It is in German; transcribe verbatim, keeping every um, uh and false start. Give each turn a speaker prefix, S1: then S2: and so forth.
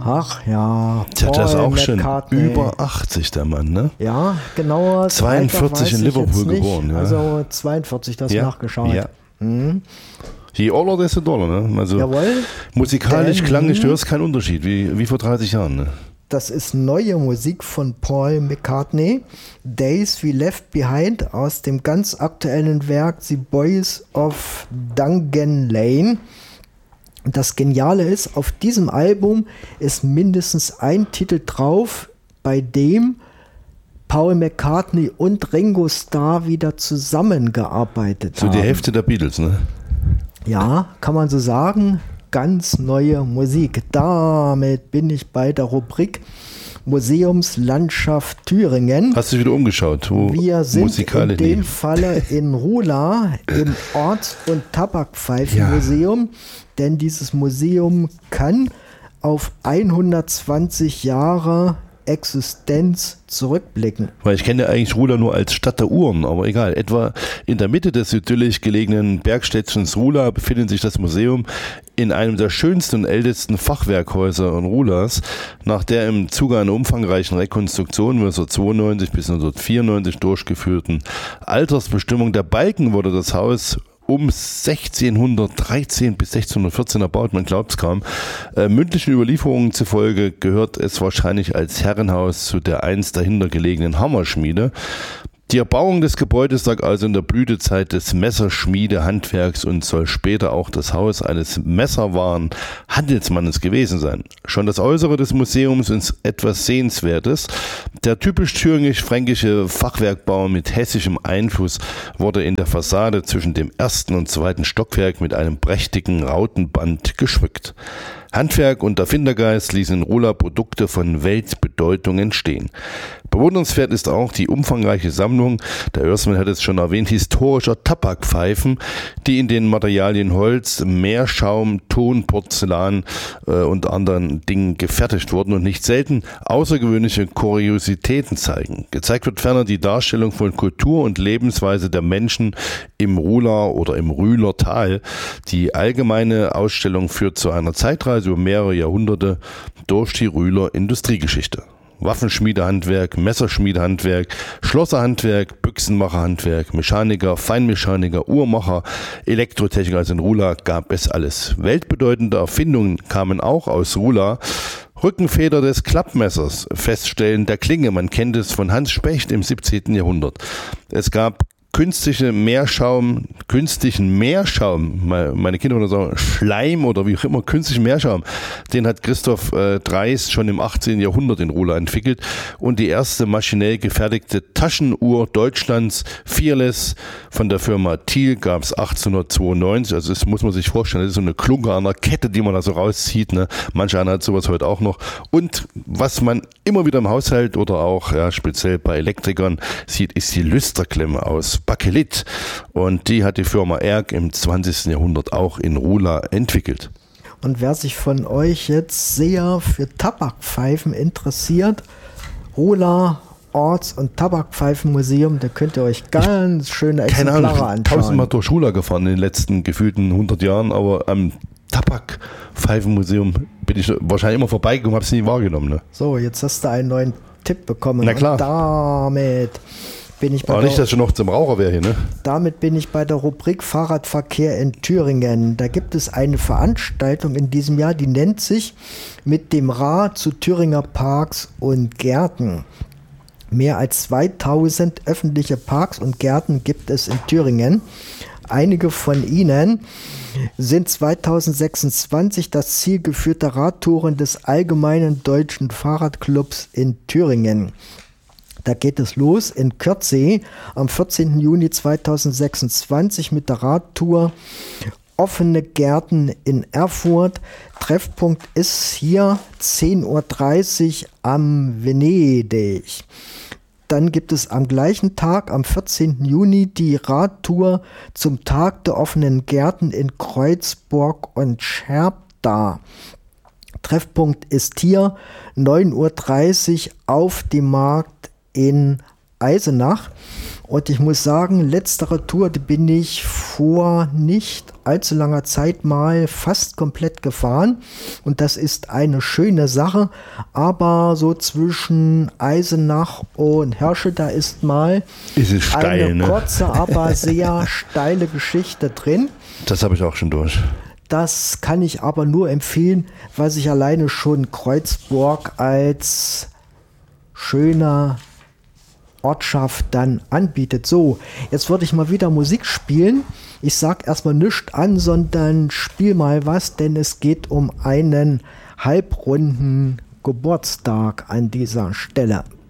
S1: Ach ja,
S2: Tja, der ist
S1: Paul
S2: auch schon
S1: McCartney.
S2: über achtzig, der Mann, ne?
S1: Ja, genauer.
S2: zweiundvierzig in Liverpool geboren, ja.
S1: Also zweiundvierzig, das
S2: ja.
S1: nachgeschaut.
S2: Ja.
S1: Hm.
S2: Je older, desto doller, ne? Also
S1: Jawohl.
S2: musikalisch,
S1: Denn-
S2: klanglich, du hörst keinen Unterschied, wie, wie vor dreißig Jahren, ne?
S1: Das ist neue Musik von Paul McCartney. Days We Left Behind aus dem ganz aktuellen Werk The Boys of Dungan Lane. Das Geniale ist, auf diesem Album ist mindestens ein Titel drauf, bei dem Paul McCartney und Ringo Starr wieder zusammengearbeitet
S2: So
S1: haben.
S2: die Hälfte der Beatles, ne?
S1: Ja, kann man so sagen. Ganz neue Musik. Damit bin ich bei der Rubrik Museumslandschaft Thüringen.
S2: Hast du dich wieder umgeschaut? Wo
S1: Wir sind
S2: Musikale
S1: in dem
S2: liegen?
S1: Falle in Rula im Orts- und Tabakpfeifenmuseum, denn dieses Museum kann auf hundertzwanzig Jahre Existenz zurückblicken.
S2: Weil ich kenne ja eigentlich Rula nur als Stadt der Uhren, aber egal. Etwa in der Mitte des idyllisch gelegenen Bergstädtchens Rula befindet sich das Museum in einem der schönsten und ältesten Fachwerkhäuser in Rulas, nach der im Zuge einer umfangreichen Rekonstruktion neunzehnhundertzweiundneunzig bis neunzehnhundertvierundneunzig durchgeführten Altersbestimmung der Balken wurde das Haus um sechzehnhundertdreizehn bis sechzehnhundertvierzehn erbaut, man glaubt es kaum. Äh, mündlichen Überlieferungen zufolge gehört es wahrscheinlich als Herrenhaus zu der einst dahinter gelegenen Hammerschmiede. Die Erbauung des Gebäudes lag also in der Blütezeit des Messerschmiedehandwerks und soll später auch das Haus eines Messerwaren-Handelsmannes gewesen sein. Schon das Äußere des Museums ist etwas Sehenswertes. Der typisch thüringisch-fränkische Fachwerkbau mit hessischem Einfluss wurde in der Fassade zwischen dem ersten und zweiten Stockwerk mit einem prächtigen Rautenband geschmückt. Handwerk und Erfindergeist ließen in Rula Produkte von Weltbedeutung entstehen. Bewundernswert ist auch die umfangreiche Sammlung, der Örsmann hat es schon erwähnt, historischer Tabakpfeifen, die in den Materialien Holz, Meerschaum, Ton, Porzellan äh, und anderen Dingen gefertigt wurden und nicht selten außergewöhnliche Kuriositäten zeigen. Gezeigt wird ferner die Darstellung von Kultur und Lebensweise der Menschen im Rula oder im Rühler Tal. Die allgemeine Ausstellung führt zu einer Zeitreise über mehrere Jahrhunderte durch die Rühler Industriegeschichte. Waffenschmiedehandwerk, Messerschmiedehandwerk, Schlosserhandwerk, Büchsenmacherhandwerk, Mechaniker, Feinmechaniker, Uhrmacher, Elektrotechniker, also in Rula gab es alles. Weltbedeutende Erfindungen kamen auch aus Rula. Rückenfeder des Klappmessers, Feststellen der Klinge, man kennt es von Hans Specht im siebzehnten Jahrhundert. Es gab künstliche Meerschaum, künstlichen Meerschaum, meine Kinder würden sagen Schleim oder wie auch immer, künstlichen Meerschaum, den hat Christoph äh, Dreis schon im achtzehnten Jahrhundert in Rula entwickelt und die erste maschinell gefertigte Taschenuhr Deutschlands, Fearless, von der Firma Thiel, gab es achtzehnhundertzweiundneunzig, also das muss man sich vorstellen, das ist so eine Klunke an einer Kette, die man da so rauszieht, ne? Manch einer hat sowas heute auch noch und was man immer wieder im Haushalt oder auch ja, speziell bei Elektrikern sieht, ist die Lüsterklemme aus Bakelit und die hat die Firma Erg im zwanzigsten Jahrhundert auch in Rula entwickelt.
S1: Und wer sich von euch jetzt sehr für Tabakpfeifen interessiert, Rula Orts- und Tabakpfeifenmuseum, da könnt ihr euch ganz schöne Exemplare
S2: anschauen.
S1: anschauen.
S2: Tausendmal durch Rula gefahren in den letzten gefühlten hundert Jahren, aber am Tabakpfeifenmuseum bin ich wahrscheinlich immer vorbeigekommen, habe es nie wahrgenommen. Ne?
S1: So, jetzt hast du einen neuen Tipp bekommen.
S2: Na klar.
S1: Und damit bin ich bei
S2: Aber
S1: der,
S2: nicht, dass du noch zum Raucher wäre hier, ne?
S1: damit bin ich bei der Rubrik Fahrradverkehr in Thüringen. Da gibt es eine Veranstaltung in diesem Jahr, die nennt sich Mit dem Rad zu Thüringer Parks und Gärten. Mehr als zweitausend öffentliche Parks und Gärten gibt es in Thüringen. Einige von ihnen sind zweitausendsechsundzwanzig das zielgeführte Radtouren des Allgemeinen Deutschen Fahrradclubs in Thüringen. Da geht es los in Kürze am vierzehnten Juni zweitausendsechsundzwanzig mit der Radtour Offene Gärten in Erfurt. Treffpunkt ist hier zehn Uhr dreißig am Venedig. Dann gibt es am gleichen Tag, am vierzehnten Juni, die Radtour zum Tag der offenen Gärten in Kreuzburg und Scherbda. Treffpunkt ist hier neun Uhr dreißig auf dem Markt in Eisenach. Und ich muss sagen, letztere Tour, die bin ich vor nicht allzu langer Zeit mal fast komplett gefahren. Und das ist eine schöne Sache. Aber so zwischen Eisenach und Herschel, da ist mal
S2: ist es steil,
S1: eine
S2: ne?
S1: kurze, aber sehr steile Geschichte drin.
S2: Das habe ich auch schon durch.
S1: Das kann ich aber nur empfehlen, weil sich alleine schon Kreuzburg als schöner Ortschaft dann anbietet. So, jetzt würde ich mal wieder Musik spielen. Ich sag erstmal nichts an, sondern spiel mal was, denn es geht um einen halbrunden Geburtstag an dieser Stelle.